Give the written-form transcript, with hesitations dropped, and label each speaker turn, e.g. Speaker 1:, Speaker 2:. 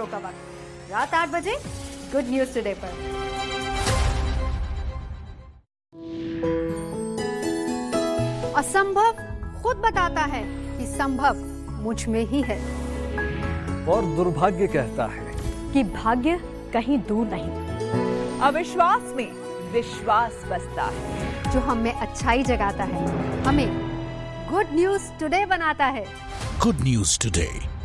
Speaker 1: खबरों का वक्त रात 8 बजे गुड न्यूज टुडे पर। असंभव खुद बताता है कि संभव मुझ में ही है,
Speaker 2: और दुर्भाग्य कहता है
Speaker 3: कि भाग्य कहीं दूर नहीं।
Speaker 4: अविश्वास में विश्वास बसता है।
Speaker 1: जो हम में अच्छाई जगाता है, हमें गुड न्यूज टुडे बनाता है।
Speaker 5: Good news today